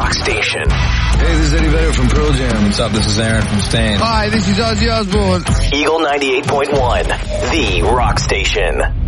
rock station. Hey, this is Eddie Vedder from Pearl Jam. What's up? This is Aaron from Stain. Hi, this is Ozzy Osbourne. Eagle 98.1, the rock station.